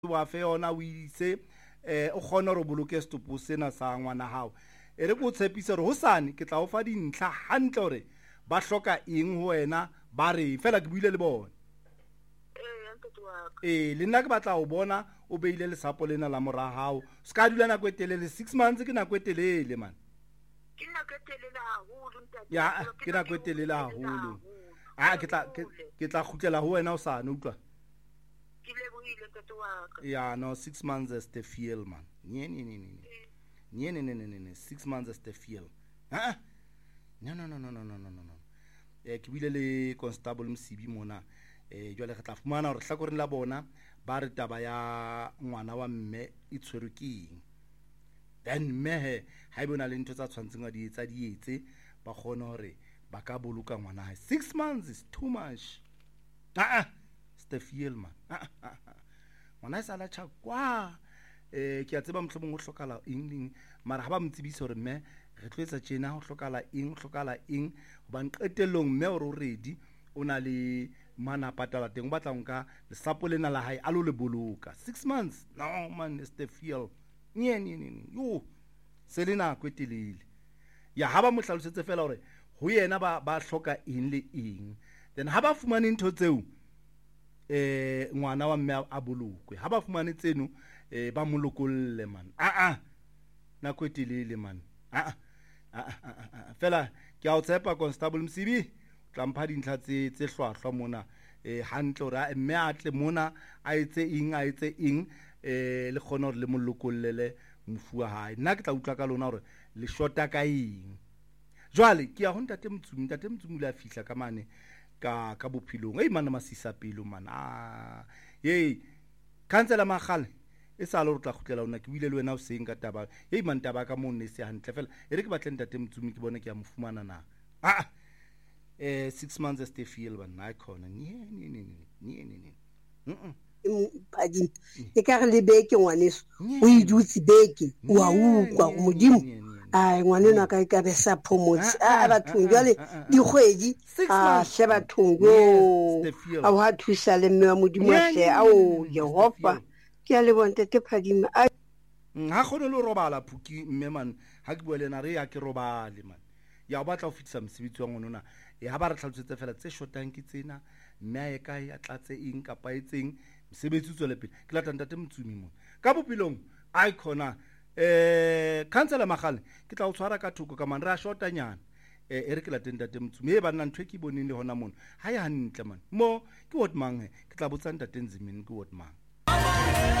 wa fe yona o ise o kgona re boloke stopo sena sa ngwana hao e re go tshepisa re ho sane ke tla o fa dintlha hantle hore ba hloka eng ho wena ba re fela ke buile le bona le nna ke batla o bona o beile lesapo lena la mora hao ska dula nako e telele 6 months ke nako e telele man ke nako e telele haholo ntate ya ke nako e telele haholo ke tla khutlela ho wena o sane utlwa ke lebohile ntate wa ka ya no 6 months as the feel man ne 6 months as the feel no ke bile le constable Msibi mona jwale re tla fumana hore hlakoreng la bona ba re taba ya ngwana wa mme e tshwerwe keng then mehe ha ibona le ntho tsa tshwantseng wa di etsa di etse ba khona hore ba ka boloka ngwana ha 6 months is too much Stephiel man ngwana e sala tjha kwa ke a tseba mohlomong ho hlokala eng mara ha ba mtsebisa hore mme re tloetsa tjena ho hlokala eng hoba nqetellong mme o ready o na le mana patala teng ba tla nka lesapo lena la hae a lo le boloka 6 months no man Stephiel yo selena kwetelele ya ha ba mo hlalosetse fela hore ho yena ba hloka eng le eng then ha ba fumane ntho tseo ngwana wa mme a bolokwe ha ba fumane tseno ba molokolle man na kwetelele man fela ke a o tshepa constable Msibi tla mpha dintlha tse hlwahlwa mona hantle hore mme a tle mona a etse eng le khona hore le molokollele mofu wa hae nna ke tla utla ka lona hore le shota ka eng jwale ke ya ho ntate Mtsumi le a fihla ka mane ka bophilong mana masisa pelo man kansela Magale e sa lo tla khutlela ona ke buile le wena o seng ka taba man taba ka mo nne se hantle fela e re ke batle ntate Mtsumi ke bone ke ya mofumana na 6 months as they feel ban na khona pading e ka re le beke ngwaneso o idutse beke wa ukwa go modimo ngwane na ka be sa phomotse bathong jwale dikgwedi hle bathong yo a wa thusa le mme wa modimo hle Jehova ke a le bonte te pading ha khone le robala phuki mme man ha ke bua le na re ya ke robale man ya o batla o fitisa mosebetsi wa ngwana ha ba re tlhalosetse fela tse shotang ke tsena mme a e kae a tlatse eng kapa etseng mosebetsi tswele pele ke la ntate Mtsumi mo ka bopilong khona kansela Magale ke tla o tshwara ka thoko ka man re a shotanyana e re ke la ntate Mtsumi e ba nna ntwe ke boneng le hona mona ha ya hantle man mo ke what mang ke tla botsa ntate Nzimini ke what mang